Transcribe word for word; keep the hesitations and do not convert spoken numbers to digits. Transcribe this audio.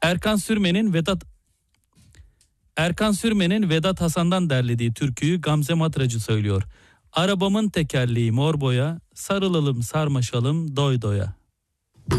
Erkan Sürmen'in Vedat Erkan Sürmen'in Vedat Hasan'dan derlediği türküyü Gamze Matracı söylüyor. Arabamın tekerleği mor boya, sarılalım sarmaşalım doy doya.